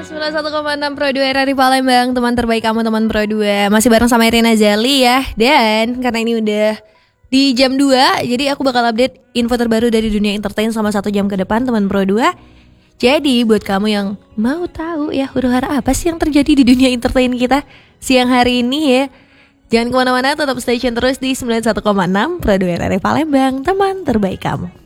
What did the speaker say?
91,6 Pro 2 RRI Palembang, teman terbaik kamu, teman Pro 2. Masih bareng sama Irina Zali ya. Dan karena ini udah di jam 2, jadi aku bakal update info terbaru dari dunia entertain selama 1 jam ke depan, teman Pro 2. Jadi buat kamu yang mau tahu ya huru-hara apa sih yang terjadi di dunia entertain kita siang hari ini ya, jangan kemana-mana, tetap stay tune terus di 91,6 Pro 2 RRI Palembang, teman terbaik kamu.